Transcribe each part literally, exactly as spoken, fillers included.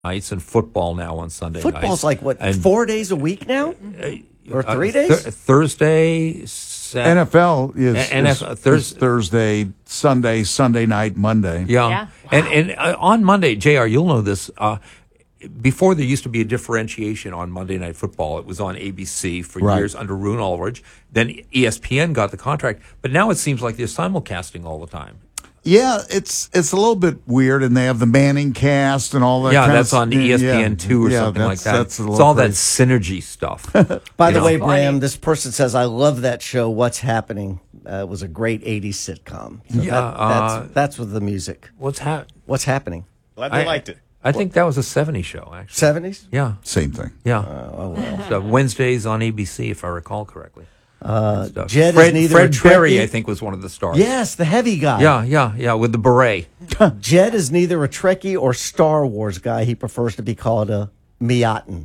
nights and football now on Sunday Football's nights. like, what, And, four days a week now? uh, Or uh, three th- days? Thursday, Sat- N F L is, A- N F L is, Thurs- is Thursday, Sunday, Sunday night, Monday. Yeah. Yeah. And and uh, on Monday, J R, you'll know this. Uh, before there used to be a differentiation on Monday Night Football. It was on A B C for Right. years under Roone Ulrich. Then E S P N got the contract. But now it seems like they're simulcasting all the time. Yeah, it's it's a little bit weird, and they have the Manning cast and all that. Yeah, kind that's of, on E S P N two or yeah, something like that's- that. That's a It's little all that crazy. synergy stuff. By You the know? way, Funny. Bram, this person says, I love that show, What's Happening. Uh, it was a great eighties sitcom. So Yeah, that, that's, uh, that's with the music. What's happening? What's Happening? Glad they liked it. I think that was a seventies show, actually. seventies? Yeah, Same thing. yeah. Oh, well. So Wednesdays on A B C, if I recall correctly. Uh, Stuff. Jed Fred, is neither Fred a Berry, Trekkie- I think, was one of the stars. Yes, the heavy guy. Yeah, yeah, yeah, with the beret. Jed is neither a Trekkie or Star Wars guy. He prefers to be called a Miatin.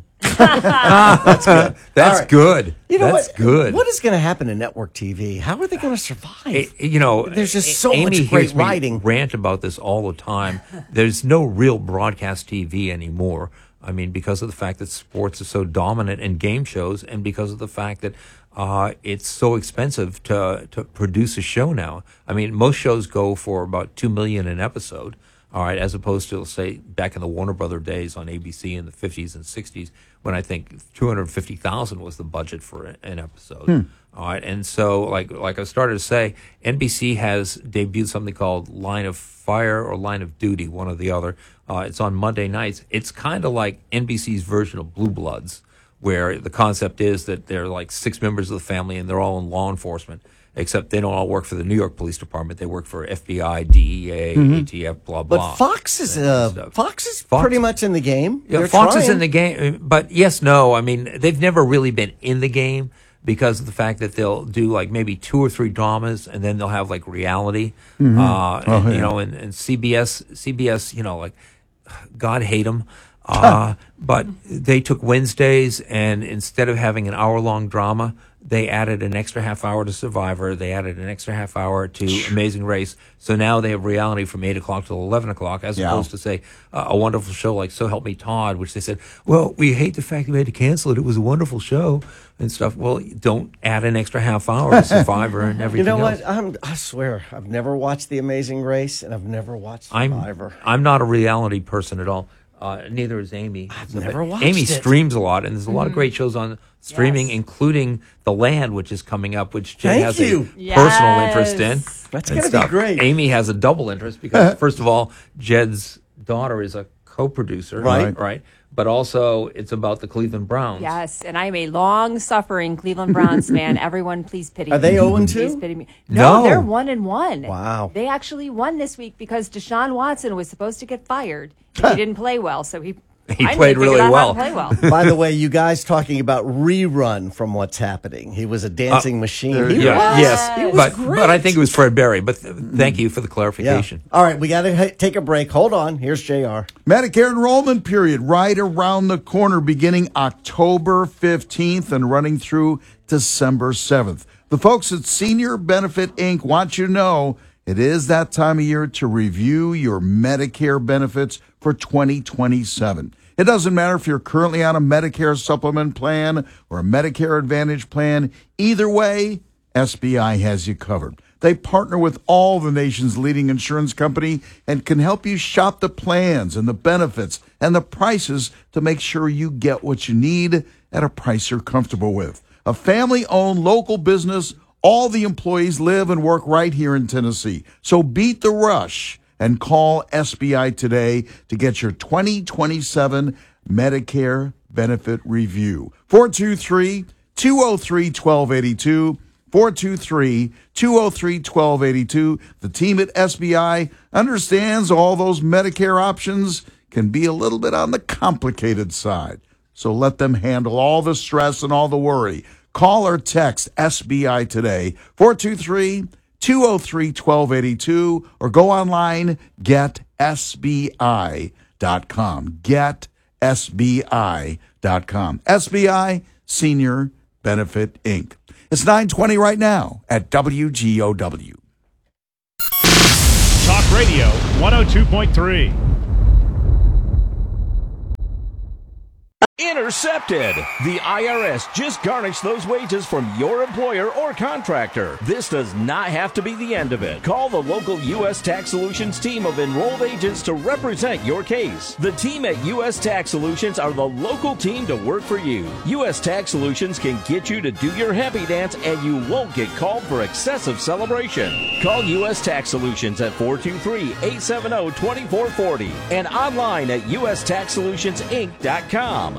That's All right. good. You know That's what? good. What is going to happen to network T V? How are they going to survive? Eh, you know, There's just A- so Amy much hears great me writing. Rant about this all the time. There's no real broadcast T V anymore. I mean, because of the fact that sports is so dominant in game shows, and because of the fact that uh, it's so expensive to to produce a show now. I mean, most shows go for about two million an episode. All right, as opposed to, say, back in the Warner Brother days on A B C in the fifties and sixties, when I think two hundred fifty thousand was the budget for a- an episode. All right, and so, like like I started to say, N B C has debuted something called Line of Fire or Line of Duty, one or the other. Uh, it's on Monday nights. It's kind of like N B C's version of Blue Bloods, where the concept is that they're like six members of the family and they're all in law enforcement. Except they don't all work for the New York Police Department. They work for F B I, D E A, A T F, blah, blah. But Fox is uh, stuff. Fox is Fox- pretty much in the game. Yeah, They're Fox is trying. in the game, but yes, no. I mean, they've never really been in the game because of the fact that they'll do like maybe two or three dramas, and then they'll have like reality. Uh, and, yeah. You know, and, and C B S, C B S, you know, like God hate them. Uh, but they took Wednesdays, and instead of having an hour long drama, they added an extra half hour to Survivor. They added an extra half hour to Amazing Race. So now they have reality from eight o'clock till eleven o'clock, as Yeah. opposed to, say, uh, a wonderful show like So Help Me Todd, which they said, well, we hate the fact that we had to cancel it. It was a wonderful show and stuff. Well, don't add an extra half hour to Survivor and You everything know else. what? I'm, I swear, I've never watched The Amazing Race, and I've never watched I'm, Survivor. I'm not a reality person at all. Uh, neither is Amy. I've So, never but watched Amy it. streams a lot, and there's a lot of great shows on streaming, Yes. including The Land, which is coming up, which Jay Thank has you. a personal interest in. Yes. That's and going to be stuff. great. Amy has a double interest because, first of all, Jed's daughter is a co-producer, Right. Right. But also, it's about the Cleveland Browns. Yes, and I am a long-suffering Cleveland Browns fan. Everyone, please pity Are me. they oh and Please two? pity me. No, No. they're one and one. Wow. They actually won this week because Deshaun Watson was supposed to get fired. And he didn't play well, so he He finally played figured really out well. How to play well. By the way, you guys talking about rerun from What's Happening. He was a dancing machine. He Yeah, was. yes, He was but great. but I think it was Fred Berry. But th- thank you for the Yeah. clarification. All right, we got to ha- take a break. Hold on. Here's J R. Medicare enrollment period right around the corner, beginning October fifteenth and running through December seventh. The folks at Senior Benefit Incorporated want you to know it is that time of year to review your Medicare benefits for twenty twenty-seven. It doesn't matter if you're currently on a Medicare supplement plan or a Medicare Advantage plan. Either way, S B I has you covered. They partner with all the nation's leading insurance company and can help you shop the plans and the benefits and the prices to make sure you get what you need at a price you're comfortable with. A family-owned local business, all the employees live and work right here in Tennessee. So beat the rush and call S B I today to get your twenty twenty-seven Medicare benefit review. four two three, two oh three, one two eight two. four two three, two oh three, one two eight two. The team at S B I understands all those Medicare options can be a little bit on the complicated side. So let them handle all the stress and all the worry. Call or text S B I today, four two three, two oh three, one two eight two, or go online, get S B I dot com. get S B I dot com. S B I, Senior Benefit Incorporated. It's nine twenty right now at W G O W. Talk Radio one oh two point three. Intercepted. The I R S just garnished those wages from your employer or contractor. This does not have to be the end of it. Call the local U S Tax Solutions team of enrolled agents to represent your case. The team at U S Tax Solutions are the local team to work for you. U S Tax Solutions can get you to do your happy dance and you won't get called for excessive celebration. Call U S Tax Solutions at four two three, eight seven zero, two four four zero and online at U S tax solutions inc dot com.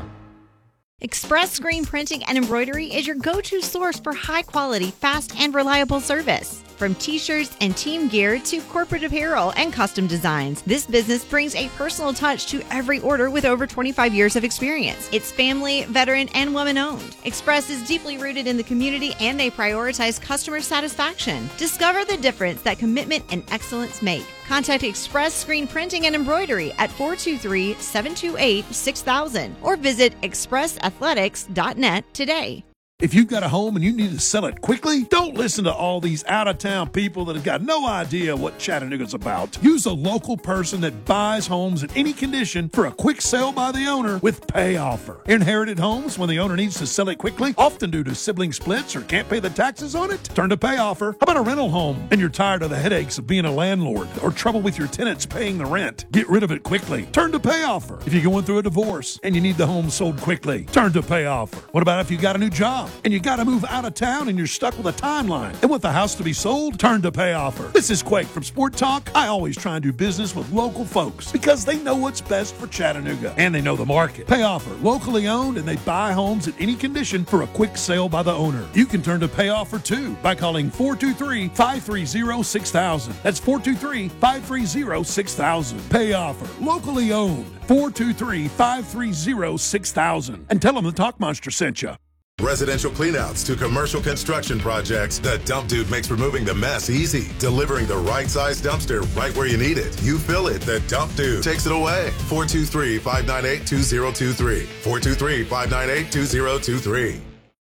Express Screen Printing and Embroidery is your go-to source for high-quality, fast, and reliable service. From t-shirts and team gear to corporate apparel and custom designs, this business brings a personal touch to every order with over twenty-five years of experience. It's family, veteran, and woman-owned. Express is deeply rooted in the community and they prioritize customer satisfaction. Discover the difference that commitment and excellence make. Contact Express Screen Printing and Embroidery at four two three, seven two eight, six thousand or visit express athletics dot net today. If you've got a home and you need to sell it quickly, don't listen to all these out-of-town people that have got no idea what Chattanooga's about. Use a local person that buys homes in any condition for a quick sale by the owner with pay offer. Inherited homes, when the owner needs to sell it quickly, often due to sibling splits or can't pay the taxes on it, turn to pay offer. How about a rental home and you're tired of the headaches of being a landlord or trouble with your tenants paying the rent? Get rid of it quickly. Turn to pay offer. If you're going through a divorce and you need the home sold quickly, turn to pay offer. What about if you got a new job and you got to move out of town and you're stuck with a timeline and want the house to be sold? Turn to pay offer. This is Quake from Sport Talk. I always try and do business with local folks because they know what's best for Chattanooga and they know the market. Pay offer, locally owned, and they buy homes in any condition for a quick sale by the owner. You can turn to pay offer too by calling four two three, five three zero, six thousand. That's four two three, five three zero, six thousand. Pay offer, locally owned. four two three, five three zero, six thousand. And tell them the Talk Monster sent you. Residential cleanouts to commercial construction projects, the Dump Dude makes removing the mess easy. Delivering the right size dumpster right where you need it. You fill it, the Dump Dude takes it away. four two three, five nine eight, two zero two three. four two three, five nine eight, two zero two three.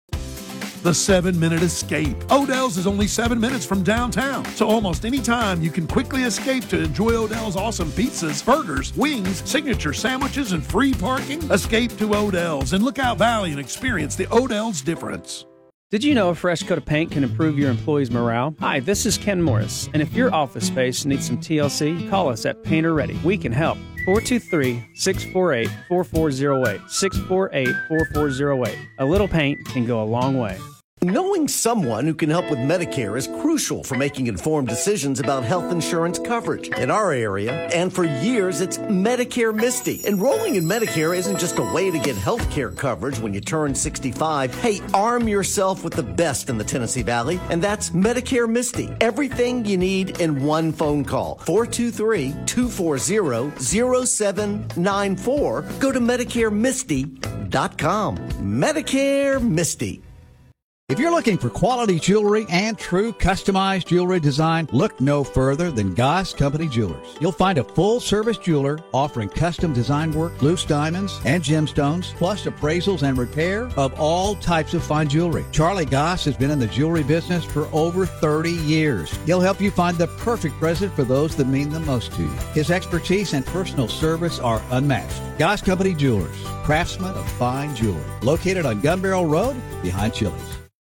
The seven-minute escape. Odell's is only seven minutes from downtown, so almost any time you can quickly escape to enjoy Odell's awesome pizzas, burgers, wings, signature sandwiches, and free parking. Escape to Odell's in Lookout Valley and experience the Odell's difference. Did you know a fresh coat of paint can improve your employees' morale? Hi, this is Ken Morris, and if your office space needs some T L C, call us at Painter Ready. We can help. four two three, six four eight, four four zero eight. six four eight, four four zero eight. A little paint can go a long way. Knowing someone who can help with Medicare is crucial for making informed decisions about health insurance coverage. In our area, and for years, it's Medicare Misty. Enrolling in Medicare isn't just a way to get health care coverage when you turn sixty-five. Hey, arm yourself with the best in the Tennessee Valley, and that's Medicare Misty. Everything you need in one phone call. four two three, two four zero, zero seven nine four. Go to medicare misty dot com. Medicare Misty. If you're looking for quality jewelry and true customized jewelry design, look no further than Goss Company Jewelers. You'll find a full-service jeweler offering custom design work, loose diamonds, and gemstones, plus appraisals and repair of all types of fine jewelry. Charlie Goss has been in the jewelry business for over thirty years. He'll help you find the perfect present for those that mean the most to you. His expertise and personal service are unmatched. Goss Company Jewelers, craftsmen of fine jewelry. Located on Gun Barrel Road, behind Chili's.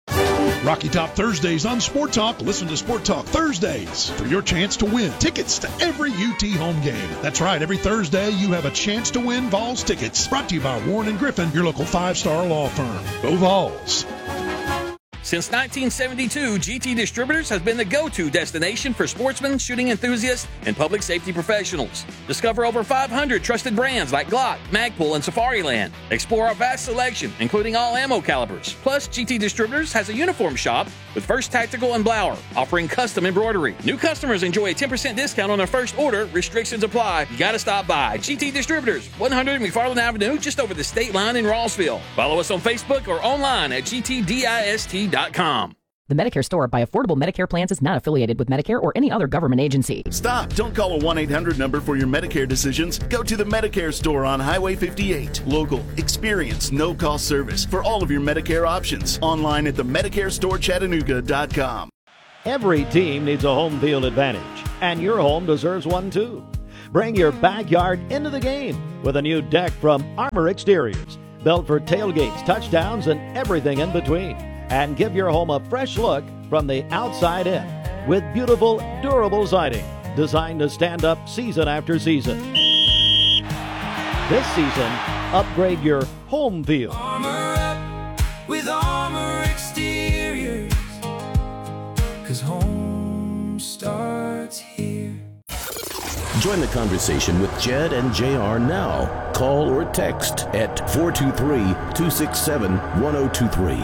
Rocky Top Thursdays on Sport Talk. Listen to Sport Talk Thursdays for your chance to win tickets to every U T home game. That's right, every Thursday you have a chance to win Vols tickets. Brought to you by Warren and Griffin, your local five-star law firm. Go Vols. Since nineteen seventy-two, G T Distributors has been the go-to destination for sportsmen, shooting enthusiasts, and public safety professionals. Discover over five hundred trusted brands like Glock, Magpul, and Safariland. Explore our vast selection, including all ammo calibers. Plus, G T Distributors has a uniform shop with First Tactical and Blower, offering custom embroidery. New customers enjoy a ten percent discount on their first order. Restrictions apply. You gotta stop by. G T Distributors, one hundred McFarland Avenue, just over the state line in Rossville. Follow us on Facebook or online at G T dist dot com. The Medicare Store by Affordable Medicare Plans is not affiliated with Medicare or any other government agency. Stop! Don't call a one eight hundred number for your Medicare decisions. Go to the Medicare Store on Highway fifty-eight. Local, experienced, no-cost service for all of your Medicare options. Online at the medicare store chattanooga dot com. Every team needs a home field advantage, and your home deserves one too. Bring your backyard into the game with a new deck from Armor Exteriors. built for tailgates, touchdowns, and everything in between. And give your home a fresh look from the outside in with beautiful, durable siding designed to stand up season after season. This season, upgrade your home field. Armor up with Armor Exteriors, 'cause home starts here. Join the conversation with Jed and J R now. Call or text at four two three, two six seven, one oh two three.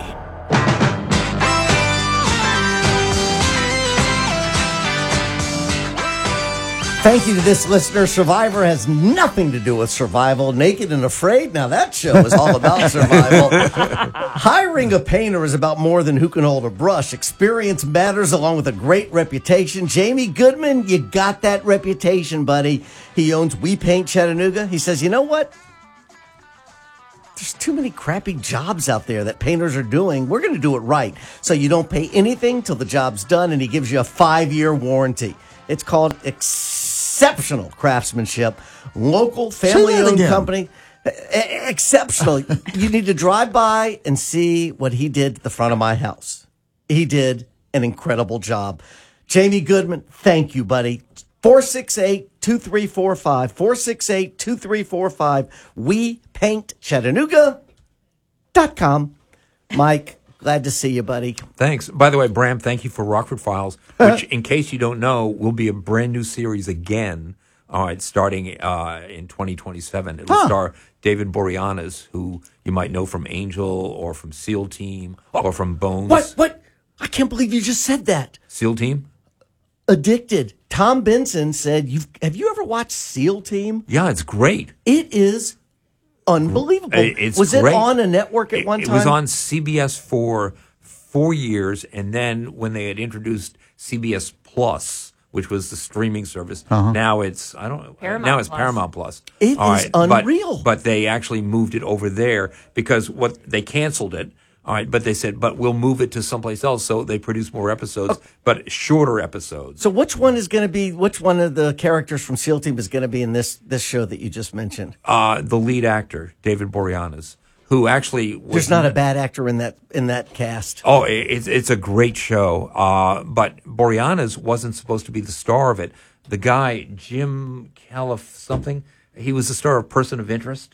Thank you to this listener. Survivor has nothing to do with survival. Naked and Afraid, now that show is all about survival. Hiring a painter is about more than who can hold a brush. Experience matters along with a great reputation. Jamie Goodman, you got that reputation, buddy. He owns We Paint Chattanooga. He says, you know what? There's too many crappy jobs out there that painters are doing. We're going to do it right. So you don't pay anything till the job's done, and he gives you a five-year warranty. It's called Exceptional Craftsmanship, local family-owned company. Exceptional. You need to drive by and see what he did at the front of my house. He did an incredible job. Jamie Goodman, thank you, buddy. four six eight, two three four five. four six eight, two three four five. we paint chattanooga dot com. Mike, glad to see you, buddy. Thanks. By the way, Bram, thank you for Rockford Files, which, in case you don't know, will be a brand new series again. All right, starting uh, in twenty twenty-seven. It will Huh. star David Boreanaz, who you might know from Angel or from SEAL Team or from Bones. What? What? I can't believe you just said that. SEAL Team? Addicted. Tom Benson said, "You've have you ever watched SEAL Team? Yeah, it's great. It is unbelievable. It- it's was great. it on a network at It, one it time? was on C B S for four years, and then when they had introduced C B S Plus, which was the streaming service, Uh-huh. now it's I don't know. Paramount now it's Plus. Paramount Plus. It All is right, but- unreal. But, they actually moved it over there because what they canceled it. All right, but they said, but we'll move it to someplace else, so they produce more episodes, but shorter episodes. So which one is going to be? Which one of the characters from SEAL Team is going to be in this this show that you just mentioned? Uh, the lead actor, David Boreanaz, who actually was There's not a bad actor in that in that cast. Oh, it- it's it's a great show. Uh, but Boreanaz wasn't supposed to be the star of it. The guy, Jim Calif something, he was the star of Person of Interest.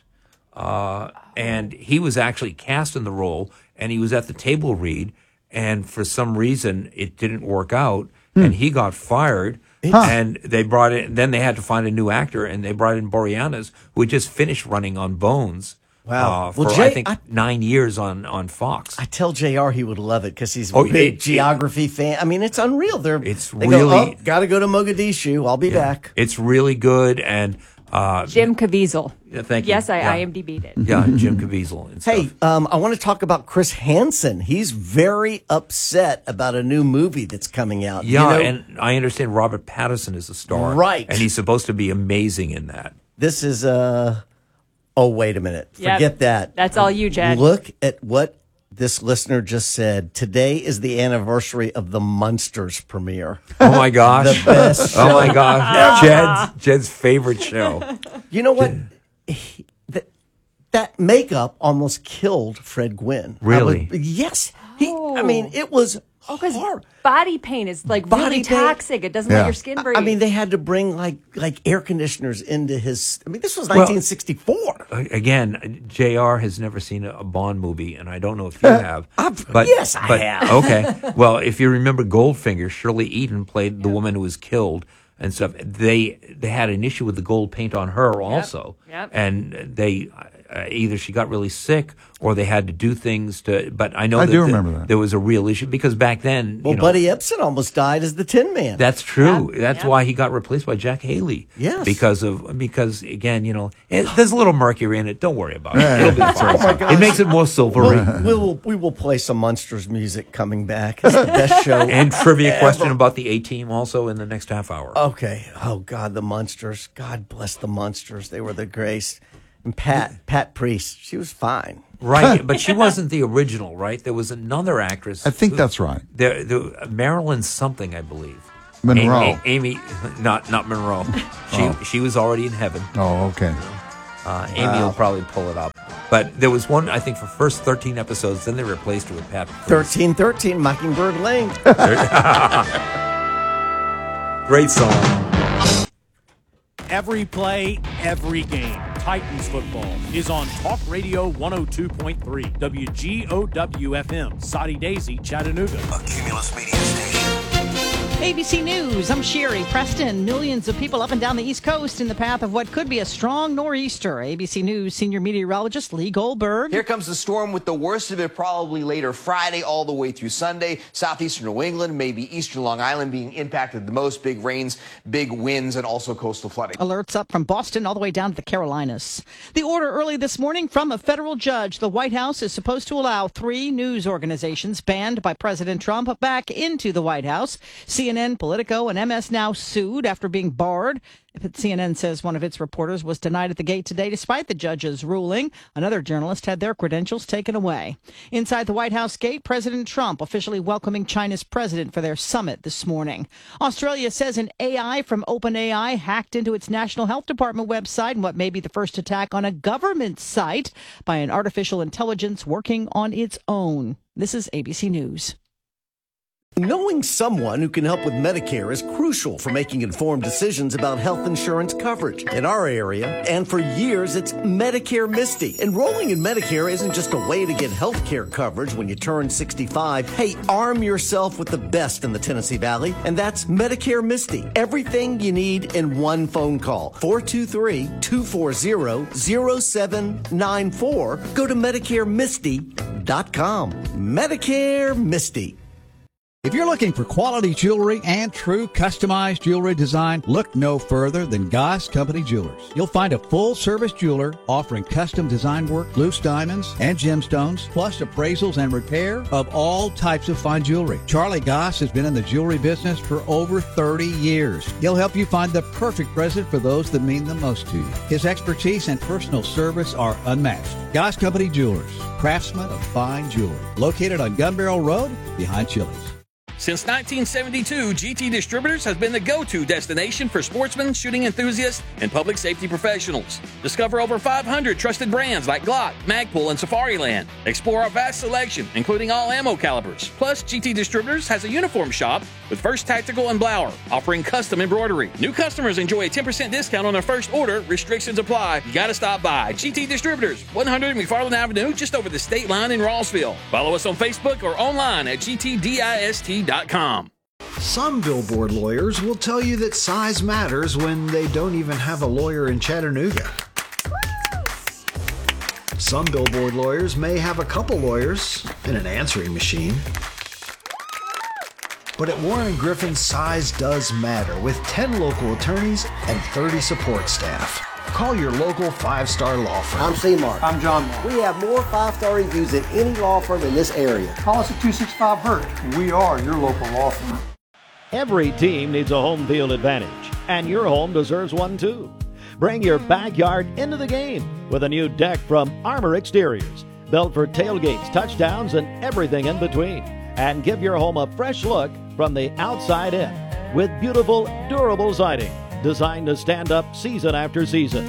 Uh, and he was actually cast in the role, and he was at the table read, and for some reason it didn't work out, and he got fired. Huh. And they brought in, then they had to find a new actor, and they brought in Boreanaz, who had just finished running on Bones. Wow. Uh, for Well, Jay, I think I- nine years on, on Fox. I tell J R he would love it because he's a Oh, big it- geography fan. I mean, it's unreal. They're It's they really- go, oh, got to go to Mogadishu. I'll be back. It's really good, and uh, Jim Caviezel. yeah, thank you. Yes, I Yeah. IMDb'd it. Yeah, Jim Caviezel. And Hey, um, I want to talk about Chris Hansen. He's very upset about a new movie that's coming out. Yeah, You know, and I understand Robert Pattinson is a star. Right. And he's supposed to be amazing in that. this is uh oh, wait a minute. Yep. Forget that. That's all you, Jed. Look at what this listener just said. Today is the anniversary of the Munsters premiere. Oh, my gosh. The best Oh, my show gosh. Jed's, Jed's favorite show. You know what? He- that, that makeup almost killed Fred Gwynn. I Really? would- yes. He, I mean, it was Oh, because hard. body paint is like Body really paint- toxic. It doesn't Yeah. let your skin breathe. I mean, they had to bring like like air conditioners into his. I mean, this was Well- nineteen sixty-four. Again, J R has never seen a Bond movie, and I don't know if you have. I've- but, yes, I but, have. Okay. Well, if you remember Goldfinger, Shirley Eaton played the woman who was killed and stuff. They they had an issue with the gold paint on her also. Yep. And they uh, either she got really sick or they had to do things to. But I know I that do the- remember that. there was a real issue because back then, Well, you know, Buddy Epson almost died as the Tin Man. that's true. That's yeah. why he got replaced by Jack Haley. Yes. Because of because again, you know, it, there's a little mercury in it. Don't worry about it. Yeah, It'll be yeah. fine. Oh my gosh. It makes it more silvery. we will we will play some Munsters music coming back. It's the best show. And trivia ever. question about the A Team also in the next half hour. Okay. Oh God, the Munsters. God bless the Munsters. They were the grace. And Pat Pat Priest. She was fine. Right, but she wasn't the original, right? There was another actress. I think who- that's right. There, there, Marilyn something, I believe. Monroe. Amy, Amy not not Monroe. She Oh. she was already in heaven. Oh, okay. Uh, Amy will probably pull it up. But there was one, I think, for first thirteen episodes. Then they replaced it with Pat. thirteen thirteen, Mockingbird Lane. Great song. Every play, every game. Titans football is on Talk Radio one oh two point three, W G O W F M, Soddy Daisy, Chattanooga. A Cumulus Media Station. A B C News, I'm Sherry Preston. Millions of people up and down the East Coast in the path of what could be a strong nor'easter. A B C News senior meteorologist Lee Goldberg. Here comes the storm with the worst of it probably later Friday all the way through Sunday. Southeastern New England, maybe eastern Long Island being impacted the most. Big rains, big winds, and also coastal flooding. Alerts up from Boston all the way down to the Carolinas. The order early this morning from a federal judge. The White House is supposed to allow three news organizations banned by President Trump back into the White House. C N N, Politico, and M S Now sued after being barred. C N N says one of its reporters was denied at the gate today despite the judge's ruling. Another journalist had their credentials taken away. Inside the White House gate, President Trump officially welcoming China's president for their summit this morning. Australia says an A I from OpenAI hacked into its National Health Department website in what may be the first attack on a government site by an artificial intelligence working on its own. This is A B C News. Knowing someone who can help with Medicare is crucial for making informed decisions about health insurance coverage. In our area, and for years, it's Medicare Misty. Enrolling in Medicare isn't just a way to get health care coverage when you turn sixty-five. Hey, arm yourself with the best in the Tennessee Valley, and that's Medicare Misty. Everything you need in one phone call. four two three, two four zero, zero seven nine four. Go to Medicare Misty dot com. Medicare Misty. If you're looking for quality jewelry and true customized jewelry design, look no further than Goss Company Jewelers. You'll find a full-service jeweler offering custom design work, loose diamonds, and gemstones, plus appraisals and repair of all types of fine jewelry. Charlie Goss has been in the jewelry business for over thirty years. He'll help you find the perfect present for those that mean the most to you. His expertise and personal service are unmatched. Goss Company Jewelers, craftsmen of fine jewelry. Located on Gun Barrel Road behind Chili's. Since nineteen seventy-two, G T Distributors has been the go-to destination for sportsmen, shooting enthusiasts, and public safety professionals. Discover over five hundred trusted brands like Glock, Magpul, and Safariland. Explore our vast selection, including all ammo calibers. Plus, G T Distributors has a uniform shop with First Tactical and Blower, offering custom embroidery. New customers enjoy a ten percent discount on their first order. Restrictions apply. You gotta stop by. G T Distributors, one hundred McFarland Avenue, just over the state line in Rossville. Follow us on Facebook or online at G T dist dot com. Some billboard lawyers will tell you that size matters when they don't even have a lawyer in Chattanooga. Some billboard lawyers may have a couple lawyers and an answering machine. But at Warren and Griffin, size does matter with ten local attorneys and thirty support staff. Call your local five-star law firm. I'm C-Mark. I'm John Mark. We have more five-star reviews than any law firm in this area. Call us at two six five Hurt. We are your local law firm. Every team needs a home field advantage, and your home deserves one too. Bring your backyard into the game with a new deck from Armor Exteriors, built for tailgates, touchdowns, and everything in between. And give your home a fresh look from the outside in with beautiful, durable siding designed to stand up season after season.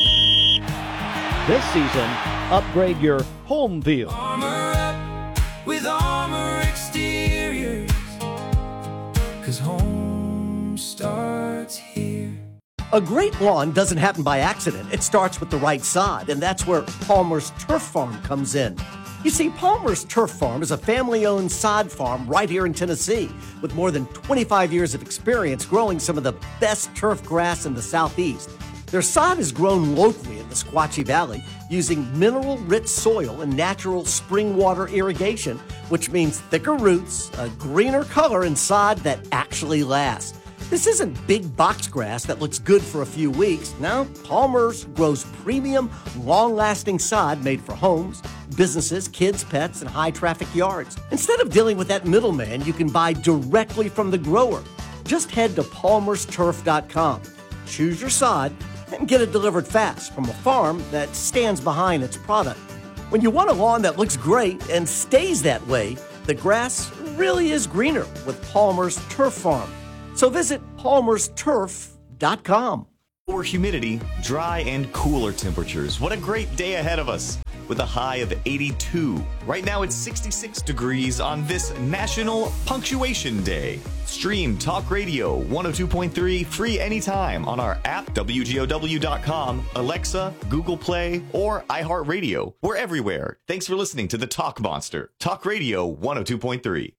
This season, upgrade your home field. Armor up with Armor Exteriors, 'cause home starts here. A great lawn doesn't happen by accident. It starts with the right sod, and that's where Palmer's Turf Farm comes in. You see, Palmer's Turf Farm is a family-owned sod farm right here in Tennessee with more than twenty-five years of experience growing some of the best turf grass in the Southeast. Their sod is grown locally in the Squatchy Valley using mineral-rich soil and natural spring water irrigation, which means thicker roots, a greener color, and sod that actually lasts. This isn't big box grass that looks good for a few weeks. No, Palmer's grows premium, long-lasting sod made for homes, businesses, kids, pets, and high-traffic yards. Instead of dealing with that middleman, you can buy directly from the grower. Just head to palmers turf dot com, choose your sod, and get it delivered fast from a farm that stands behind its product. When you want a lawn that looks great and stays that way, the grass really is greener with Palmer's Turf Farm. So visit palmers turf dot com. Lower humidity, dry and cooler temperatures. What a great day ahead of us. with a high of eighty-two. Right now it's sixty-six degrees on this National Punctuation Day. Stream Talk Radio one oh two point three free anytime on our app, W G O W dot com, Alexa, Google Play, or iHeartRadio. We're everywhere. Thanks for listening to the Talk Monster. Talk Radio one oh two point three.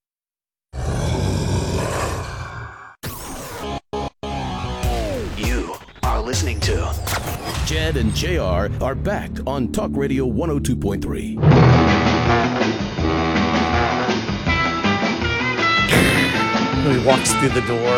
You are listening to Jed and J R are back on Talk Radio one oh two point three. He walks through the door.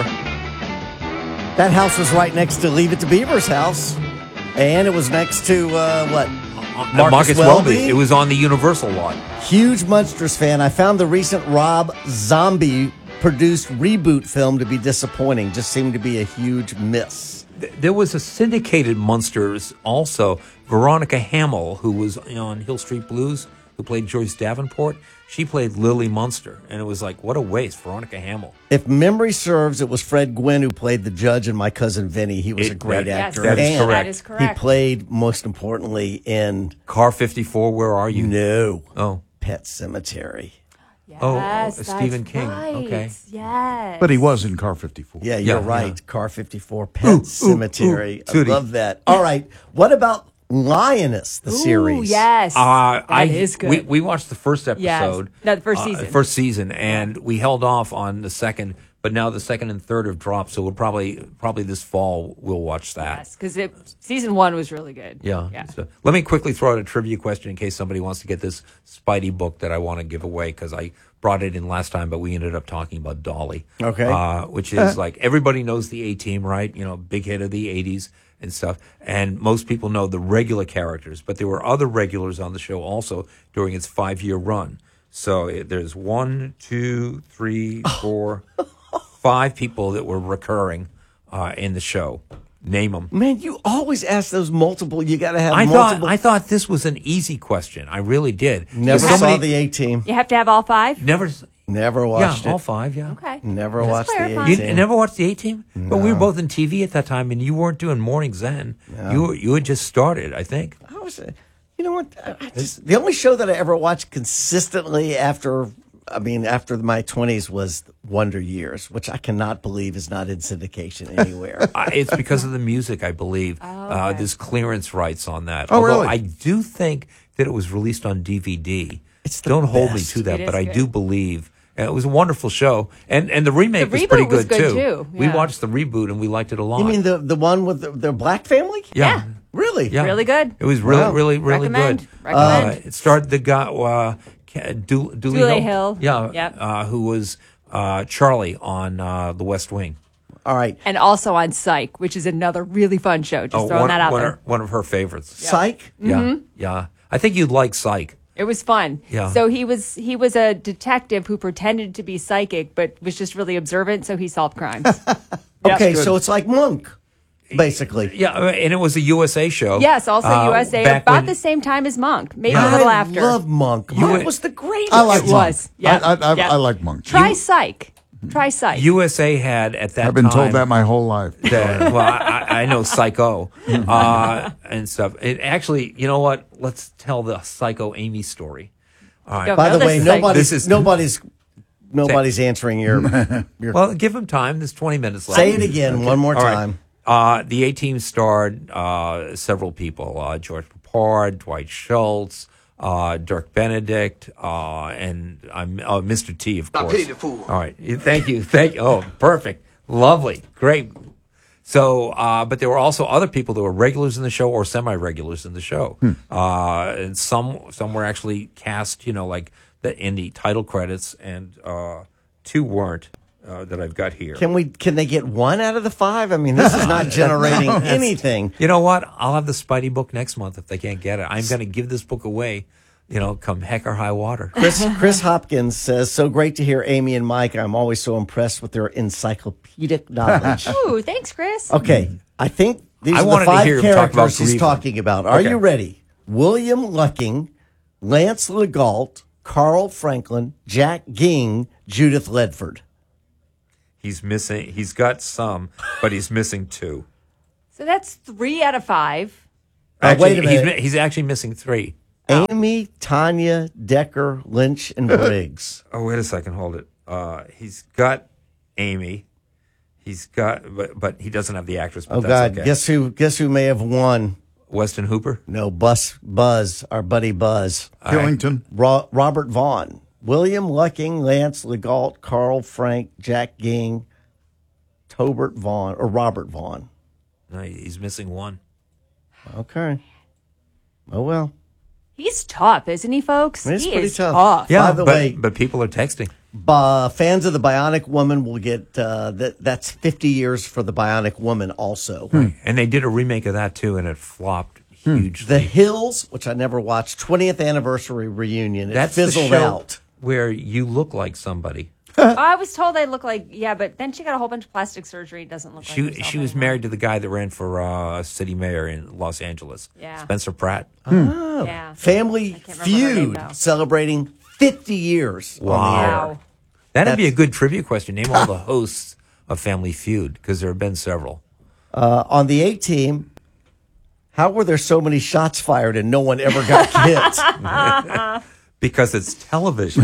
That house was right next to Leave It to Beaver's house. And it was next to, uh, what? Marcus, Marcus Welby. Welby. It was on the Universal lot. Huge Munsters fan. I found the recent Rob Zombie produced reboot film to be disappointing. Just seemed to be a huge miss. There was a syndicated Munsters also. Veronica Hamill, who was on Hill Street Blues, who played Joyce Davenport. She played Lily Munster, and it was like, what a waste, Veronica Hamill. If memory serves, it was Fred Gwynn who played the judge in My Cousin Vinny. He was It- a great that- actor. that is And correct. That is correct. He played, most importantly, in Car fifty-four, Where Are You? No. Oh. Pet Cemetery. Oh, Yes, uh, Stephen that's King. right. Okay. Yes. But he was in Car fifty-four. Yeah, you're Yeah, right. yeah. Car fifty-four, Pet Ooh, Cemetery. ooh, ooh, I Tootie. love that. All right. What about Lioness, the Ooh, series? yes. Uh, that I, is good. We, we watched the first Yes. episode. No, the first uh, season. first season, and we held off on the second. But now the second and third have dropped, so we'll probably probably this fall we'll watch that. Yes, because season one was really good. Yeah. Yeah. So let me quickly throw out a trivia question in case somebody wants to get this Spidey book that I want to give away because I brought it in last time, but we ended up talking about Dolly. Okay. Uh, which is like everybody knows the A-Team, right? You know, big hit of the eighties and stuff. And most people know the regular characters, but there were other regulars on the show also during its five-year run. So it, there's one, two, three, four, five people that were recurring uh, in the show. Name them. Man, you always ask those multiple. You got to have I multiple. thought I thought this was an easy question. I really did. Never There's so saw many- the A-Team. You have to have all five? Never. Never watched yeah, it. all five. Yeah. Okay. Never Just watched the clarifying. You A-Team. never watched the A-Team? But we were No. both in T V at that time, and you weren't doing mornings then. No. You you had just started, I think. I was, uh, you know what? I I just, the only show that I ever watched consistently after, I mean, after my twenties was Wonder Years, which I cannot believe is not in syndication anywhere. Uh, it's because of the music, I believe. Oh, uh, okay. there's clearance rights on that. Oh, Although really? I do think that it was released on D V D. It's the Don't hold me best. to that, It but is I good. do believe. And it was a wonderful show, and and the remake The was pretty reboot was good, good, too. too. We Yeah. watched the reboot and we liked it a lot. You mean the the one with the, the black family? yeah. Really? Yeah. Really good. It was really, Wow. really, really Recommend. good. Recommend. Uh, it starred the guy, uh, Ca- Du- Dooley Dooley Hill. Hill. Yeah. Yep. Uh, who was uh, Charlie on uh, The West Wing. All right. And also on Psych, which is another really fun show. Just throwing one, that out one there. Of, one of her favorites. Psych? Yeah. Mhm. Yeah. I think you'd like Psych. It was fun. Yeah. So he was he was a detective who pretended to be psychic, but was just really observant. So he solved crimes. Okay, Good. so it's like Monk, basically. Yeah. uh, And it was a U S A show. yes, also uh, U S A back about when- the same time as Monk, maybe Yeah. a little I after. love Monk. You Monk would- was the greatest. I like It Monk. was. Yeah. I, I, I, Yeah. I like Monk. Try Psych. Try Psych. U S A had at that I've been time. told that my whole life. that- well, I, I I know Psycho uh, and stuff. It actually, you know what? Let's tell the Psycho Amy story. All right. Don't By know the way, this Psych. nobody's This is- nobody's nobody's answering your. your Well, give him time. There's twenty minutes left. say it again one more All right. time. Uh, the A-Team starred uh, several people: uh, George Papard, Dwight Schultz, uh, Dirk Benedict, uh, and um, uh, Mister T, of Now course. pity the fool. All right. Thank you. Thank you. Oh, perfect. Lovely. Great. So, uh, but there were also other people that were regulars in the show or semi-regulars in the show. Uh, and some some were actually cast, you know, like the in the title credits, and uh, two weren't uh, that I've got here. Can we? Can they get one out of the five? I mean, this is not generating anything. You know what? I'll have the Spidey book next month if they can't get it. I'm going to give this book away, you know, come heck or high water. Chris, Chris Hopkins says, "So great to hear Amy and Mike. I'm always so impressed with their encyclopedic knowledge." Ooh, thanks, Chris. Okay, I think these I are wanted the to five hear him talk about characters he's Griever. talking about. Are Okay. you ready? William Lucking, Lance Legault, Carl Franklin, Jack Ging, Judith Ledford. He's missing. He's got some, but he's missing two. So that's three out of five. Uh, Actually, wait a he's, minute. mi- he's actually missing three. Amy, Tanya, Decker, Lynch, and Briggs. Oh, wait a second. Hold it. Uh, he's got Amy. He's got, but, but he doesn't have the actress. But Oh that's God! okay. Guess who? Guess who may have won? Weston Hooper? No, Bus Buzz, our buddy Buzz. Killington. Ro- Robert Vaughn. William Lucking, Lance Legault, Carl Frank, Jack Ging, Tobert Vaughn, or Robert Vaughn. No, he's missing one. Okay. Oh, well. He's tough, isn't he, folks? It's he pretty is tough. Yeah, By the but, way, but people are texting. uh, fans of the Bionic Woman will get, uh, that. that's fifty years for the Bionic Woman also. And they did a remake of that, too, and it flopped hugely. The Hills, which I never watched, twentieth anniversary reunion. It That's fizzled the show out. where you look like somebody. I was told I look like, yeah, but then she got a whole bunch of plastic surgery. It doesn't look She like herself she was anymore. married to the guy that ran for uh, city mayor in Los Angeles. Yeah. Spencer Pratt. Oh. Yeah. Family I can't remember her name, Feud though. celebrating fifty years on the air. Wow. That'd be a That's- good trivia question. Name all the hosts of Family Feud, because there have been several. Uh, on the A team, how were there so many shots fired and no one ever got hit? Because it's television.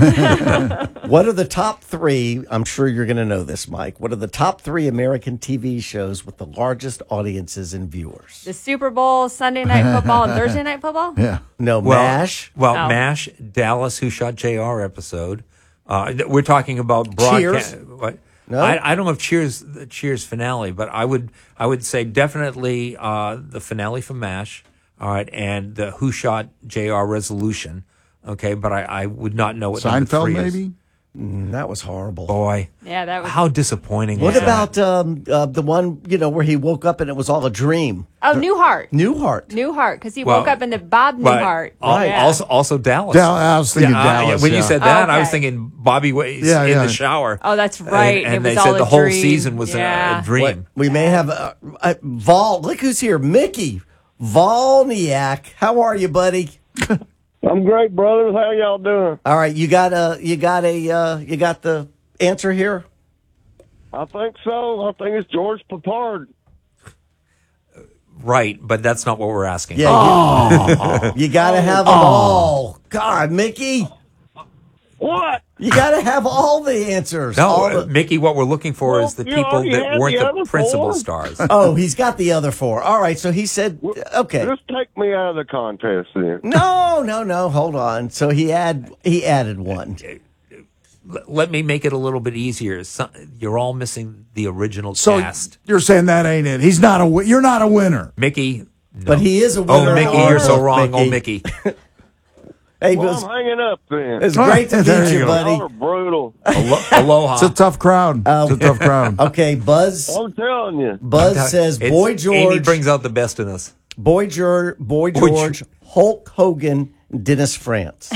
What are the top three? I'm sure you're going to know this, Mike. What are the top three American T V shows with the largest audiences and viewers? The Super Bowl, Sunday Night Football, and Thursday Night Football? Yeah. No, Well, MASH. Well, Oh. MASH, Dallas, Who Shot J R episode. Uh, th- we're talking about broadcast. Cheers. What? No? I, I don't know if Cheers the Cheers finale, but I would I would say definitely uh, the finale from MASH. All right, and the Who Shot J R resolution. Okay, but I, I would not know what number Seinfeld, three is. maybe? Mm, that was horrible. Boy, Yeah, that was. how disappointing. What was that? about um, uh, the one, you know, where he woke up and it was all a dream? Oh, Newhart. Newhart. Newhart, because he Well, woke up in the Bob But Newhart. al- Yeah. Also, also Dallas. Dal- I was thinking Yeah, uh, Dallas, when you yeah. said that, I was Okay. thinking Bobby Ways Yeah, in yeah. the shower. Oh, that's right. And, and It they was said all the a whole dream. season was a- Yeah. a, dream. What- we may have uh, uh, Vol. Look who's here, Mickey Volniak. How are you, buddy? I'm great, brothers. How y'all doing? All right, you got a, you got a, uh, you got the answer here. I think so. I think it's George Papard. Right, but that's not what we're asking. Yeah, you, you got to have them all. God, Mickey, What? you got to have all the answers. No, all uh, the- Mickey, what we're looking for Well, is the you people already that had weren't the the other principal four. stars. oh, he's got the other four. All right, so he said, okay. Just take me out of the contest then. No, no, no. Hold on. So he had he added one. L- Let me make it a little bit easier. So, you're all missing the original So cast. you're saying that ain't it? He's not a. wi- You're not a winner. Mickey. No. But he is a winner. Oh, Mickey, of you're so the- wrong. Oh, Mickey. Hey, it Well, was, I'm hanging up then. it's great to There meet you you, go. buddy. Y'all are brutal. Alo- Aloha. It's a tough crowd. Uh, It's a tough crowd. Okay, Buzz. I'm telling you. Buzz says It's- Boy Amy George, brings out the best in us. Boy George, Boy Boy George, George. Hulk Hogan, Dennis France.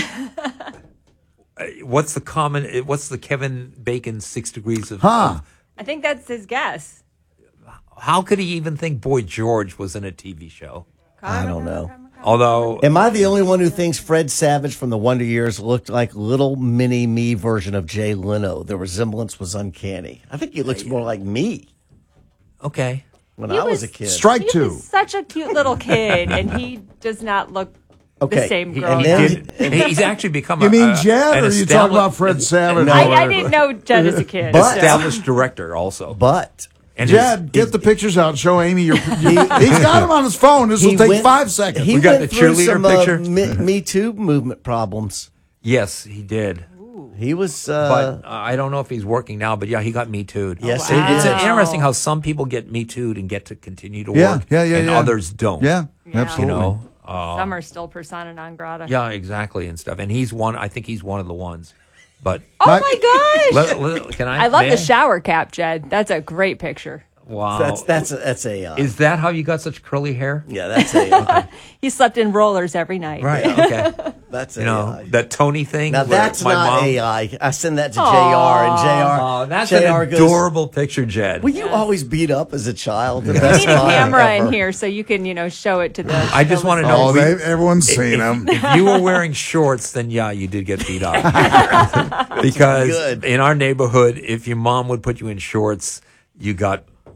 Uh, What's the common? uh, What's the Kevin Bacon Six Degrees of? Huh. I think that's his guess. How could he even think Boy George was in a T V show? I don't know. Although, Am I the only one who thinks Fred Savage from the Wonder Years looked like little mini me version of Jay Leno? The resemblance was uncanny. I think he looks more like me okay, when He I was was- a kid. Strike He two. was such a cute little kid, and he does not look Okay, the same he, girl. he then- did, he- he's actually become. You a, mean a- Jed, an or are you talking established- about Fred Savage? No. I, I didn't know Jed as a kid. But- so. established director also. But And Jed, his- get the pictures out. Show Amy your. He's got him on his phone. This will he take went- five seconds. He We got went the through cheerleader some, uh, picture? me, Me Too movement problems. yes, he did. He was. But Uh, uh, I don't know if he's working now. But yeah, he got Me Too'd. Yes, It- he it's did. interesting how some people get Me Too'd and get to continue to Yeah, work. yeah, yeah, and yeah. others don't. Yeah, Yeah. absolutely. You know. Uh, Some are still persona non grata. yeah, exactly, and stuff. And he's one. I think he's one of the ones. But Oh Mike- my gosh! let- let- can I? I love may the shower cap, Jed. That's a great picture. Wow. that's that's a, that's a. Uh, Is that how you got such curly hair? yeah, that's a. Uh, He slept in rollers every night. Right. Okay. that's a. You know uh, that Tony thing. now where that's my not mom, A I. I send that to J R and J R. Oh, that's J an R goes, adorable picture, Jed. Were you always beat up as a child? The We best need a time camera ever. in here so you can, you know, show it to the. I just want to know. Oh, if we- they, everyone's seen if, him. if you were wearing shorts, then yeah, you did get beat up. Because good. in our neighborhood, if your mom would put you in shorts, you got